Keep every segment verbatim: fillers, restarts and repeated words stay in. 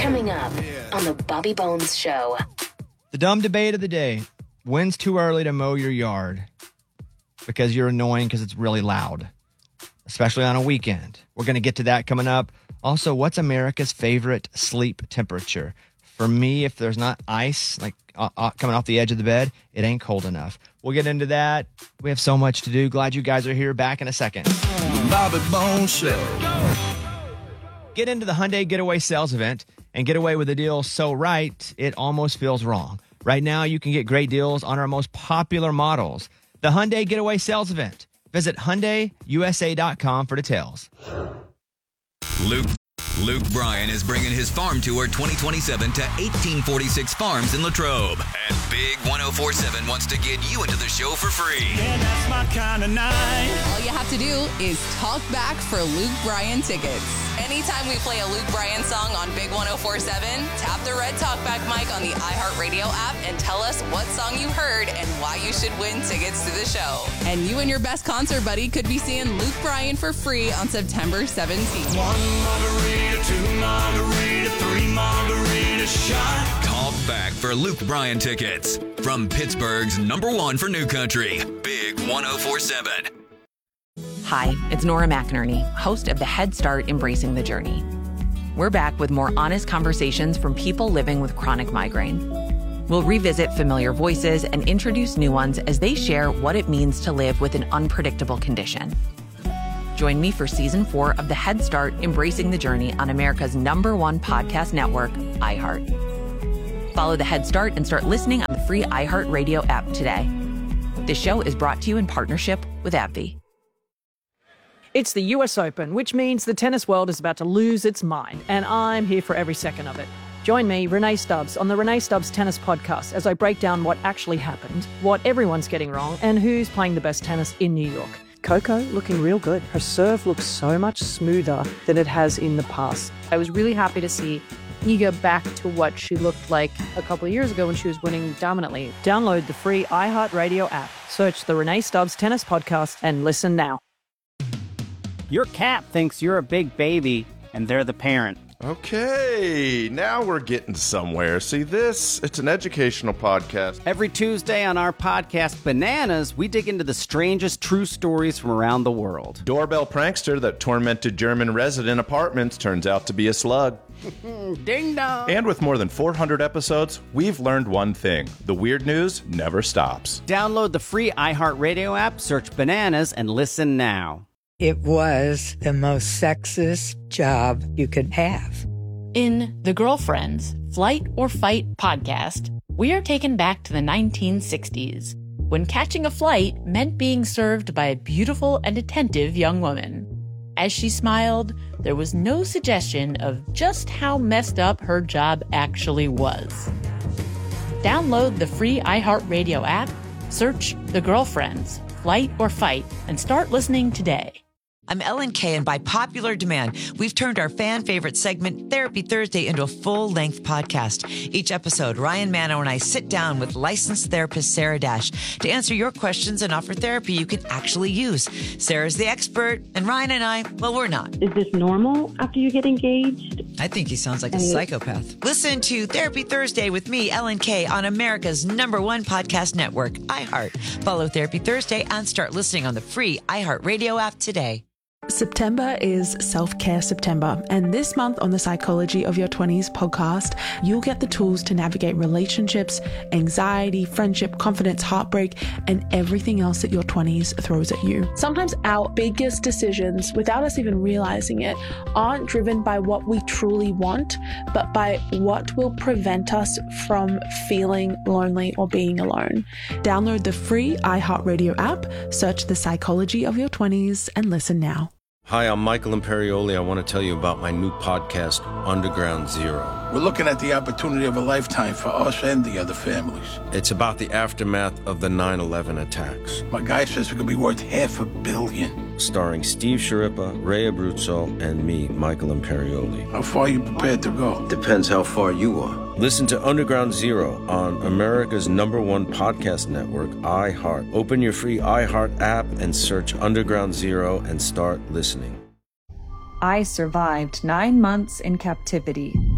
Coming up on the Bobby Bones Show. The dumb debate of the day. When's too early to mow your yard? Because you're annoying because it's really loud, especially on a weekend. We're going to get to that coming up. Also, what's America's favorite sleep temperature? For me, if there's not ice like uh, uh, coming off the edge of the bed, it ain't cold enough. We'll get into that. We have so much to do. Glad you guys are here. Back in a second. Bobby Bones Show. Get into the Hyundai Getaway Sales Event and get away with a deal so right, it almost feels wrong. Right now, you can get great deals on our most popular models. The Hyundai Getaway Sales Event. Visit Hyundai U S A dot com for details. Luke Luke Bryan is bringing his farm tour twenty twenty-seven to eighteen forty-six Farms in Latrobe. And Big one oh four seven wants to get you into the show for free. Yeah, that's my kind of night. All you have to do is talk back for Luke Bryan tickets. Anytime we play a Luke Bryan song on Big one oh four seven, tap the red talkback mic on the iHeartRadio app and tell us what song you heard and why you should win tickets to the show. And you and your best concert buddy could be seeing Luke Bryan for free on September seventeenth. One margarita, two margarita, three margarita shot. Talk back for Luke Bryan tickets from Pittsburgh's number one for New Country, Big one oh four seven. Hi, it's Nora McInerney, host of the Head Start Embracing the Journey. We're back with more honest conversations from people living with chronic migraine. We'll revisit familiar voices and introduce new ones as they share what it means to live with an unpredictable condition. Join me for season four of the Head Start Embracing the Journey on America's number one podcast network, iHeart. Follow the Head Start and start listening on the free iHeartRadio app today. This show is brought to you in partnership with AbbVie. It's the U S Open, which means the tennis world is about to lose its mind, and I'm here for every second of it. Join me, Renee Stubbs, on the Renee Stubbs Tennis Podcast as I break down what actually happened, what everyone's getting wrong, and who's playing the best tennis in New York. Coco looking real good. Her serve looks so much smoother than it has in the past. I was really happy to see Iga back to what she looked like a couple of years ago when she was winning dominantly. Download the free iHeartRadio app, search the Renee Stubbs Tennis Podcast, and listen now. Your cat thinks you're a big baby, and they're the parent. Okay, now we're getting somewhere. See this? It's an educational podcast. Every Tuesday on our podcast, Bananas, we dig into the strangest true stories from around the world. Doorbell prankster that tormented German resident apartments turns out to be a slug. Ding dong. And with more than four hundred episodes, we've learned one thing. The weird news never stops. Download the free iHeartRadio app, search Bananas, and listen now. It was the most sexist job you could have. In The Girlfriends, Flight or Fight podcast, we are taken back to the nineteen sixties, when catching a flight meant being served by a beautiful and attentive young woman. As she smiled, there was no suggestion of just how messed up her job actually was. Download the free iHeartRadio app, search The Girlfriends, Flight or Fight, and start listening today. I'm Ellen Kay, and by popular demand, we've turned our fan favorite segment, Therapy Thursday, into a full-length podcast. Each episode, Ryan Mano and I sit down with licensed therapist Sarah Dash to answer your questions and offer therapy you can actually use. Sarah's the expert, and Ryan and I, well, we're not. Is this normal after you get engaged? I think he sounds like a psychopath. Listen to Therapy Thursday with me, Ellen Kay, on America's number one podcast network, iHeart. Follow Therapy Thursday and start listening on the free iHeartRadio app today. September is Self-Care September, and this month on the Psychology of Your twenties podcast, you'll get the tools to navigate relationships, anxiety, friendship, confidence, heartbreak, and everything else that your twenties throws at you. Sometimes our biggest decisions, without us even realizing it, aren't driven by what we truly want, but by what will prevent us from feeling lonely or being alone. Download the free iHeartRadio app, search the Psychology of Your twenties, and listen now. Hi, I'm Michael Imperioli. I want to tell you about my new podcast, Underground Zero. We're looking at the opportunity of a lifetime for us and the other families. It's about the aftermath of the nine eleven attacks. My guy says we could be worth half a billion. Starring Steve Sciarippa, Ray Abruzzo, and me, Michael Imperioli. How far are you prepared to go? Depends how far you are. Listen to Underground Zero on America's number one podcast network, iHeart. Open your free iHeart app and search Underground Zero and start listening. I survived nine months in captivity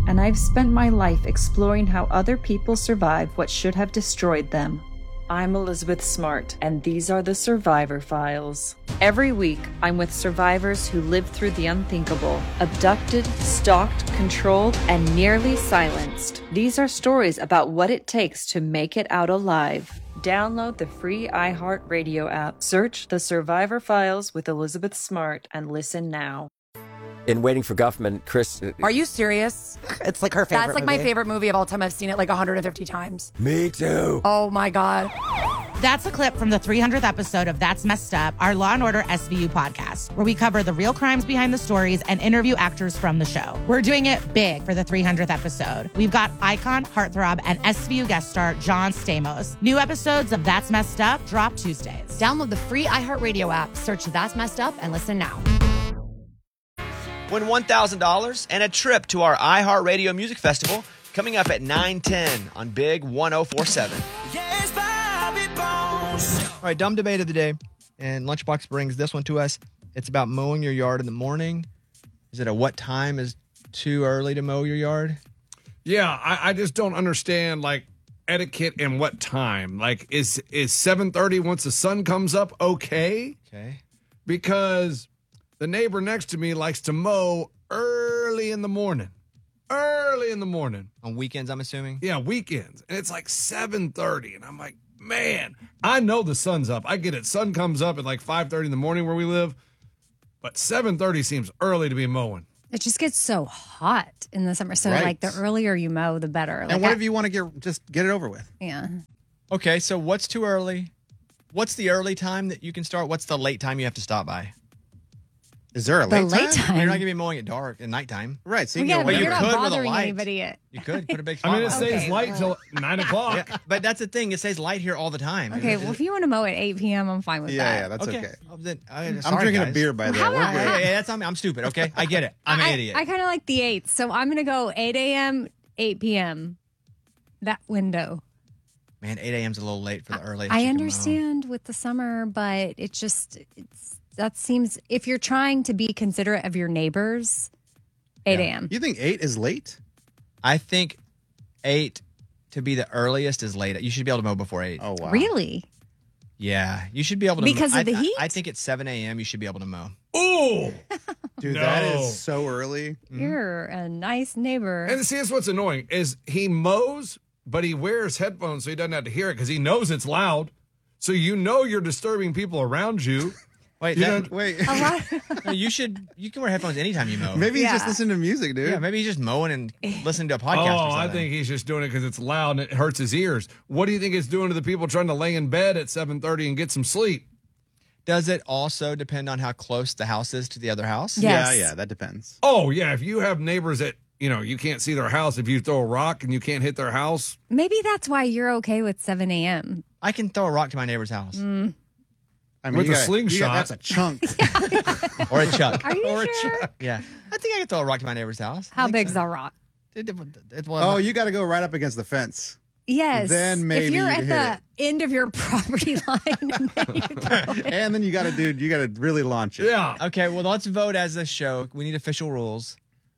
and I've spent my life exploring how other people survive what should have destroyed them. I'm Elizabeth Smart, and these are the Survivor Files. Every week, I'm with survivors who lived through the unthinkable, abducted, stalked, controlled, and nearly silenced. These are stories about what it takes to make it out alive. Download the free iHeartRadio app, search The Survivor Files with Elizabeth Smart, and listen now. In Waiting for Guffman, Chris... Are you serious? It's like her favorite That's like movie. my favorite movie of all time. I've seen it like one hundred fifty times. Me too. Oh my God. That's a clip from the three hundredth episode of That's Messed Up, our Law and Order S V U podcast, where we cover the real crimes behind the stories and interview actors from the show. We're doing it big for the three hundredth episode. We've got icon, heartthrob, and S V U guest star John Stamos. New episodes of That's Messed Up drop Tuesdays. Download the free iHeartRadio app, search That's Messed Up, and listen now. Win one thousand dollars and a trip to our iHeartRadio Music Festival coming up at nine ten on Big one oh four seven. Yes, Bobby Bones. All right, dumb debate of the day. And Lunchbox brings this one to us. It's about mowing your yard in the morning. Is it a what time is too early to mow your yard? Yeah, I, I just don't understand, like, etiquette and what time. Like, is is seven thirty once the sun comes up okay? Okay. Because the neighbor next to me likes to mow early in the morning. Early in the morning. On weekends, I'm assuming? Yeah, weekends. And it's like seven thirty. And I'm like, man, I know the sun's up. I get it. Sun comes up at like five thirty in the morning where we live. But seven thirty seems early to be mowing. It just gets so hot in the summer. So, Right. like, the earlier you mow, the better. Like, And what I- if you want to get just get it over with? Yeah. Okay, so what's too early? What's the early time that you can start? What's the late time you have to stop by? Is there a The late, late time? You're not going to be mowing at dark at nighttime. Right. So Well, you yeah, can but get you're away not with it. bothering light. anybody yet. You could put a big I mean, it spotlight. stays Okay, light well. till nine o'clock. Yeah, but that's the thing. It stays light here all the time. Okay, well, if you want to mow at eight p.m., I'm fine with Yeah, that. yeah, that's okay. Oh, then, I, I'm sorry, drinking guys. a beer by the How way. We're about- good. Yeah, yeah, that's I'm, I'm stupid. Okay, I get it. I'm an I, idiot. I kind of like the eighth, so I'm going to go eight a.m., eight p.m., that window. Man, eight a.m. is a little late for the early. I understand with the summer, but it just, it's, that seems, if you're trying to be considerate of your neighbors, eight a.m. You think eight is late? I think eight to be the earliest is late. You should be able to mow before eight. Oh wow. Really? Yeah, you should be able to Because mow. of the I, heat? I think at seven a.m. you should be able to mow. Ooh! Dude, No. that is so early. You're a nice neighbor. And see, that's what's annoying is he mows, but he wears headphones so he doesn't have to hear it because he knows it's loud. So you know you're disturbing people around you. Wait, You that, know- Wait. no, you should. You can wear headphones anytime you mow. Maybe he's Yeah. just listening to music, dude. Yeah, maybe he's just mowing and listening to a Oh, podcast. or I something. think he's just doing it because it's loud and it hurts his ears. What do you think it's doing to the people trying to lay in bed at seven thirty and get some sleep? Does it also depend on how close the house is to the other house? Yes. Yeah, yeah, that depends. Oh, yeah. If you have neighbors that, you know, you can't see their house, if you throw a rock and you can't hit their house. Maybe that's why you're okay with seven a.m. I can throw a rock to my neighbor's house Mm. I mean, With you a gotta- slingshot. you gotta- that's a chunk. or a chuck. Are you Or a sure? chuck. Yeah, I think I can throw a rock to my neighbor's house. How I think big's so. the rock? It- it- it- well, Oh, you got to go right up against the fence. Yes. Then maybe if you're you at can the hit end of your property line, and then you throw it. And then you got to do, you got to really launch it. Yeah. Okay, well, let's vote as a show. We need official rules.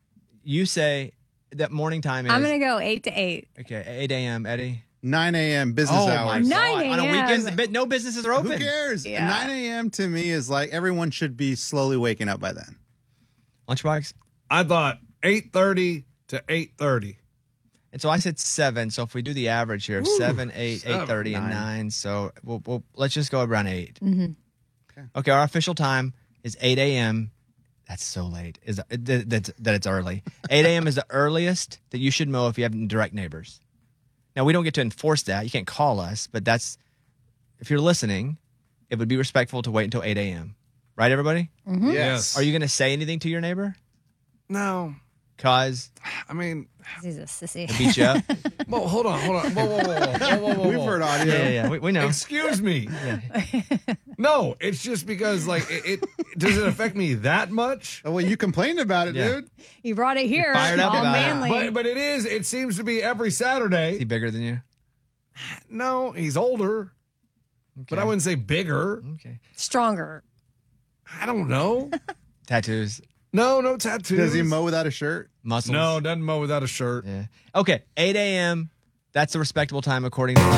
You say that morning time is I'm gonna go eight to eight. okay, eight a.m. Eddie. nine a.m. business Oh, my hours. God. nine On a a.m.. weekend, the bit- no businesses are open. Who cares? Yeah. nine a.m. to me is like everyone should be slowly waking up by then. Lunchbox. I thought eight thirty to eight thirty. And so I said seven. So if we do the average here, Ooh, seven, eight, seven, eight thirty, and nine. nine. So we'll, we'll let's just go around eight. Mm-hmm. Okay, our official time is eight a.m. That's so late. Is that, that, that it's early. eight a.m. is the earliest that you should mow if you have direct neighbors. Now we don't get to enforce that. You can't call us, but that's if you're listening, it would be respectful to wait until eight a.m. Right, everybody? Mm-hmm. Yes. Are you going to say anything to your neighbor? No. Cause I mean, He's a sissy. they beat you up. well, hold on, hold on. Whoa, whoa, whoa, whoa, whoa, whoa, whoa. We've heard audio. Yeah, yeah, yeah. We, we know. Excuse me. No, it's just because, like, it, it does it affect me that much? Oh, well, you complained about it, Yeah. dude. You brought it here, fired up all about it. manly. But, but it is. It seems to be every Is he Saturday. bigger than you? No, he's older, but I wouldn't say bigger. Okay. Stronger. I don't know. Tattoos. No, no tattoos. Does he mow without a shirt? Muscles. No, doesn't mow without a shirt. Yeah. Okay, eight a.m. That's a respectable time according to